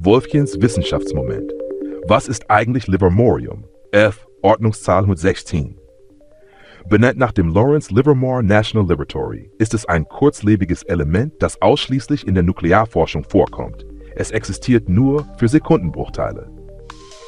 Wolfchens Wissenschaftsmoment. Was ist eigentlich Livermorium? F. Ordnungszahl 116. Benannt nach dem Lawrence Livermore National Laboratory ist es ein kurzlebiges Element, das ausschließlich in der Nuklearforschung vorkommt. Es existiert nur für Sekundenbruchteile.